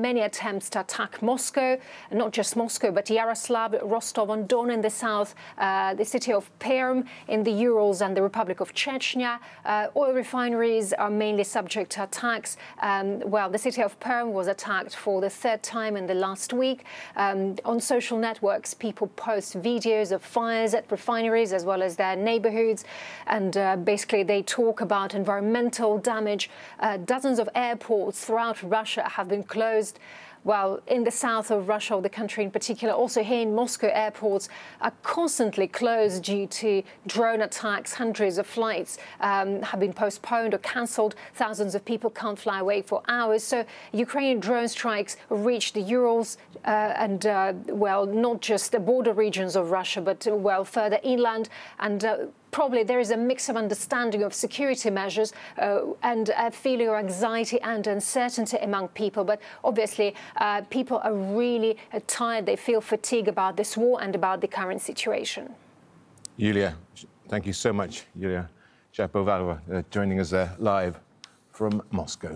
many attempts to attack Moscow, and not just Moscow, but Yaroslav, Rostov-on-Don in the south, the city of Perm in the Urals and the Republic of Chechnya. Oil refineries are mainly subject to attacks. Well, the city of Perm was attacked for the third time in the last week. On social networks, people post videos of fires at refineries as well as their neighborhoods, and basically they talk about environmental damage. Dozens of airports throughout Russia have been closed. Well, in the south of Russia, or the country in particular, also here in Moscow, airports are constantly closed due to drone attacks. Hundreds of flights have been postponed or cancelled. Thousands of people can't fly away for hours. So Ukrainian drone strikes reached the Urals and, well, not just the border regions of Russia, but, well, further inland. And probably there is a mix of understanding of security measures and a feeling of anxiety and uncertainty among people. But obviously, people are really tired. They feel fatigue about this war and about the current situation. Yulia, thank you so much. Yulia Shapovalova joining us live from Moscow.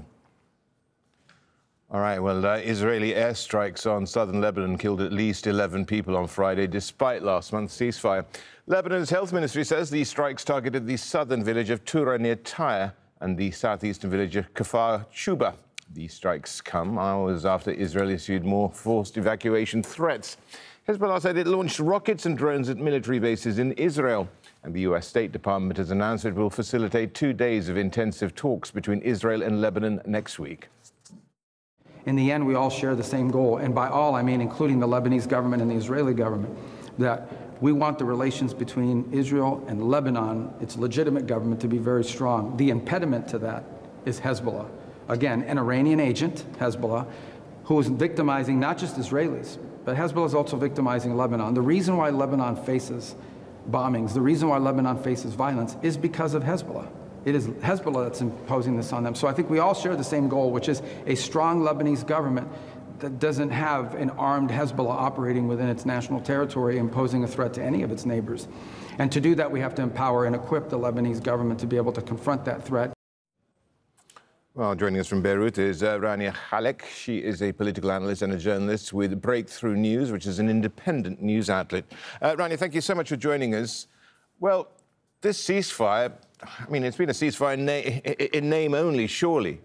All right, well, Israeli airstrikes on southern Lebanon killed at least 11 people on Friday, despite last month's ceasefire. Lebanon's health ministry says these strikes targeted the southern village of Tura near Tyre and the southeastern village of Kfar Shuba. These strikes come hours after Israel issued more forced evacuation threats. Hezbollah said it launched rockets and drones at military bases in Israel. And the U.S. State Department has announced it will facilitate 2 days of intensive talks between Israel and Lebanon next week. In the end, we all share the same goal, and by all, I mean including the Lebanese government and the Israeli government, that we want the relations between Israel and Lebanon, its legitimate government, to be very strong. The impediment to that is Hezbollah. Again, an Iranian agent, Hezbollah, who is victimizing not just Israelis, but Hezbollah is also victimizing Lebanon. The reason why Lebanon faces bombings, the reason why Lebanon faces violence is because of Hezbollah. It is Hezbollah that's imposing this on them. So I think we all share the same goal, which is a strong Lebanese government that doesn't have an armed Hezbollah operating within its national territory, imposing a threat to any of its neighbors. And to do that, we have to empower and equip the Lebanese government to be able to confront that threat. Well, joining us from Beirut is Rania Khalek. She is a political analyst and a journalist with Breakthrough News, which is an independent news outlet. Rania, thank you so much for joining us. Well, this ceasefire, I mean, it's been a ceasefire in name only, surely.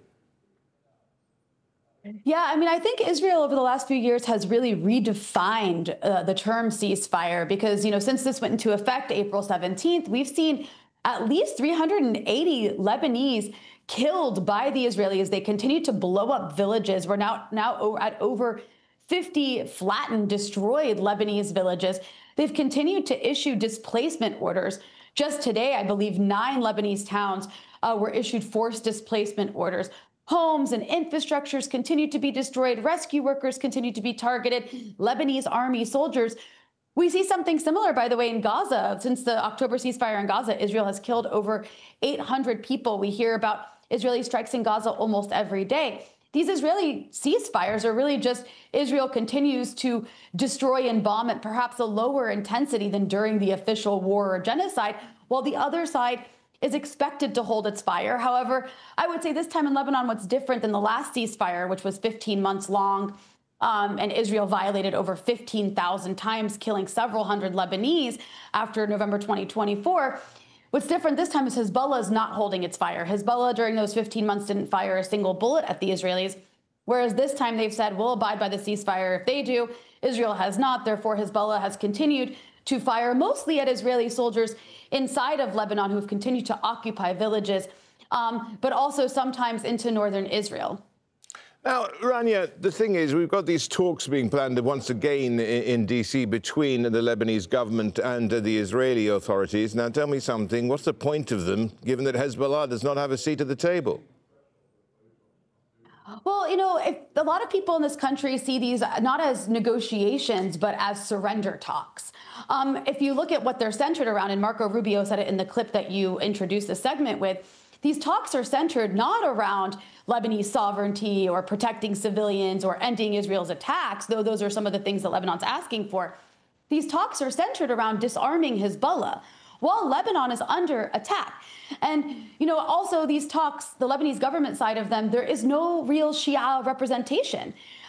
Yeah, I mean, I think Israel over the last few years has really redefined the term ceasefire because, you know, since this went into effect April 17th, we've seen at least 380 Lebanese killed by the Israelis. They continue to blow up villages. We're now at over 50 flattened, destroyed Lebanese villages. They've continued to issue displacement orders. Just today, I believe 9 Lebanese towns were issued forced displacement orders. Homes and infrastructures continue to be destroyed. Rescue workers continue to be targeted. Lebanese army soldiers. We see something similar, by the way, in Gaza. Since the October ceasefire in Gaza, Israel has killed over 800 people. We hear about Israeli strikes in Gaza almost every day. These Israeli ceasefires are really just Israel continues to destroy and bomb at perhaps a lower intensity than during the official war or genocide, while the other side is expected to hold its fire. However, I would say this time in Lebanon, what's different than the last ceasefire, which was 15 months long, and Israel violated over 15,000 times, killing several hundred Lebanese after November 2024. What's different this time is Hezbollah is not holding its fire. Hezbollah during those 15 months didn't fire a single bullet at the Israelis, whereas this time they've said, we'll abide by the ceasefire if they do. Israel has not. Therefore, Hezbollah has continued to fire mostly at Israeli soldiers inside of Lebanon who have continued to occupy villages, but also sometimes into northern Israel. Now, Rania, the thing is, we've got these talks being planned once again in D.C. between the Lebanese government and the Israeli authorities. Now, tell me something. What's the point of them, given that Hezbollah does not have a seat at the table? Well, you know, a lot of people in this country see these not as negotiations, but as surrender talks. If you look at what they're centered around, and Marco Rubio said it in the clip that you introduced the segment with, these talks are centered not around Lebanese sovereignty or protecting civilians or ending Israel's attacks, though those are some of the things that Lebanon's asking for. These talks are centered around disarming Hezbollah while Lebanon is under attack. And, you know, also these talks, the Lebanese government side of them, there is no real Shia representation.